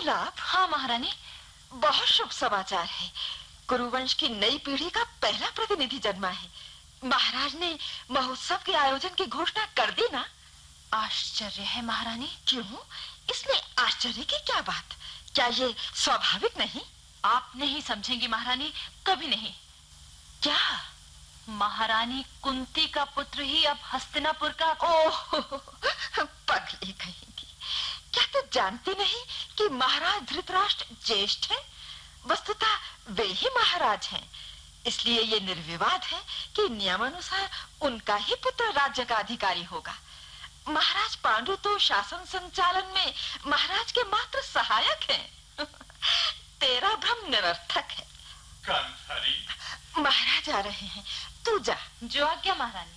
लाभ? हाँ महारानी। बहुत शुभ समाचार है। कुरुवंश की नई पीढ़ी का पहला प्रतिनिधि जन्मा है। महाराज ने महोत्सव के आयोजन की घोषणा कर दी ना? आश्चर्य है महारानी। क्यों? इसमें आश्चर्य की क्या बात? क्या ये स्वाभाविक नहीं? आप नहीं समझेंगी महारानी, कभी नहीं। क्या? महारानी कुंती का पुत्र ही अब हस्तिनापुर का। ओह, पगली कहेंगी। क्या तू जानती नहीं कि महाराज धृतराष्ट्र ज्येष्ठ हैं? वस्तुतः वे ही महाराज हैं। इसलिए ये निर्विवाद है कि नियमानुसार उनका ही पुत्र राज्य का अधिकारी होगा। महाराज पांडु तो शासन संचालन में महाराज के मात्र सहायक हैं। तेरा भ्रम निरर्थक है। गांधारी, महाराज आ रहे हैं, तू जा। जो आज्ञा महारानी।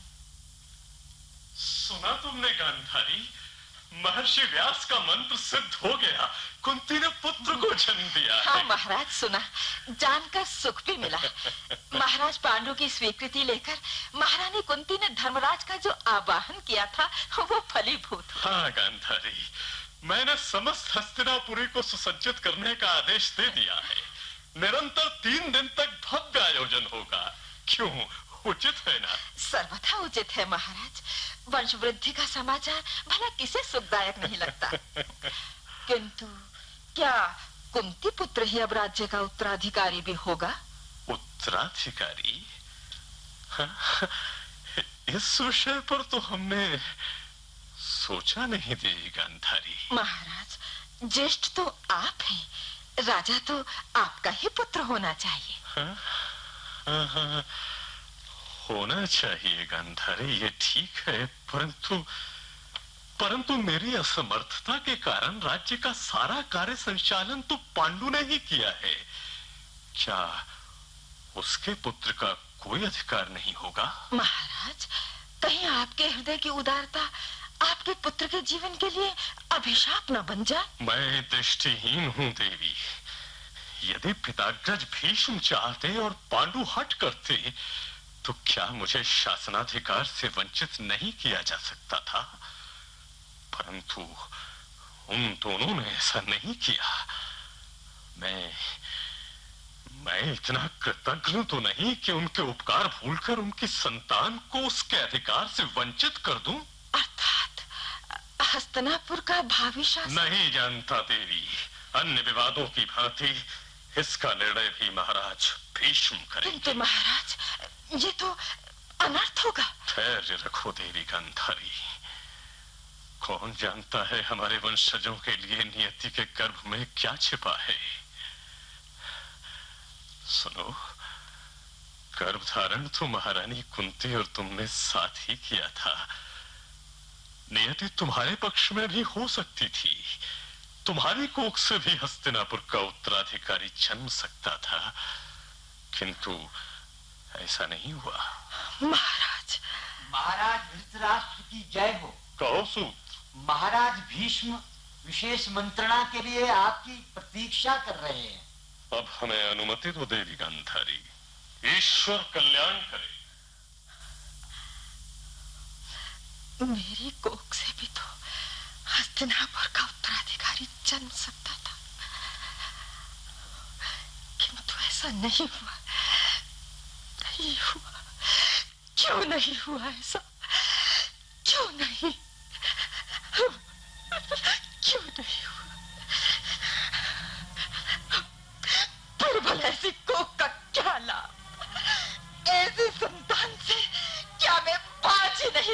सुना तुमने गांधारी? महर्षि व्यास का मंत्र सिद्ध हो गया। कुंती ने पुत्र को जन्म दिया। हाँ महाराज, सुना, जानकर सुख भी मिला। महाराज पांडु की स्वीकृति लेकर महारानी कुंती ने धर्मराज का जो आवाहन किया था वो फलीभूत हुआ। हाँ गांधारी, मैंने समस्त हस्तिनापुरी को सुसज्जित करने का आदेश दे दिया है। निरंतर 3 दिन तक भव्य आयोजन होगा। क्यों, उचित है ना? सर्वथा उचित है महाराज। वंश वृद्धि का समाचार भला किसे सुखदायक नहीं लगता। किंतु क्या कुंती पुत्र ही अब राज्य का उत्तराधिकारी भी होगा? उत्तराधिकारी? इस विषय पर तो हमने सोचा नहीं देवी गांधारी। महाराज, ज्येष्ठ तो आप हैं, राजा तो आपका ही पुत्र होना चाहिए। होना चाहिए गांधारी, ये ठीक है, परंतु मेरी असमर्थता के कारण राज्य का सारा कार्य संचालन तो पांडु ने ही किया है। क्या उसके पुत्र का कोई अधिकार नहीं होगा? महाराज, कहीं आपके हृदय की उदारता आपके पुत्र के जीवन के लिए अभिशाप न बन जाए। मैं दृष्टिहीन हूँ देवी। यदि पिताग्रज भीष्म चाहते और पांडु हट करते तो क्या मुझे शासनाधिकार से वंचित नहीं किया जा सकता था? परंतु उन दोनों ने ऐसा नहीं किया। मैं इतना कृतज्ञ तो नहीं कि उनके उपकार भूलकर उनकी संतान को उसके अधिकार से वंचित कर दूं। अर्थात हस्तिनापुर का भावी शासन? नहीं जानता देवी। अन्य विवादों की भांति इसका निर्णय भी महाराज भीष्म करेंगे। किंतु महाराज, ये तो अनर्थ होगा। धैर्य रखो देवी गांधारी। कौन जानता है हमारे वंशजों के लिए नियति के गर्भ में क्या छिपा है। सुनो, गर्भधारण तो महारानी कुंती और तुमने साथ ही किया था। नियति तुम्हारे पक्ष में भी हो सकती थी। तुम्हारी कोख से भी हस्तिनापुर का उत्तराधिकारी जन्म सकता था, किंतु ऐसा नहीं हुआ। महाराज, महाराज धृतराष्ट्र की जय हो। कहो सूत। महाराज भीष्म विशेष मंत्रणा के लिए आपकी प्रतीक्षा कर रहे हैं। अब हमें अनुमति दो देवी गांधारी। ईश्वर कल्याण करे। मेरी कोख से भी तो हस्तिनापुर का उत्तराधिकारी जन्म सकता था, किंतु ऐसा नहीं हुआ। नहीं हुआ। क्यों नहीं हुआ ऐसा? क्यों नहीं?